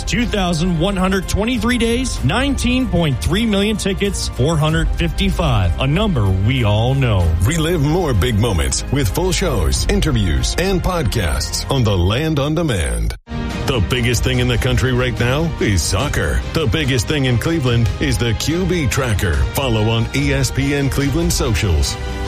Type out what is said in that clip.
2,123 days, 19.3 million tickets, 455, a number we all know. Relive more big moments with full shows, interviews, and podcasts on The Land on Demand. The biggest thing in the country right now is soccer. The biggest thing in Cleveland is the QB Tracker. Follow on ESPN Cleveland socials.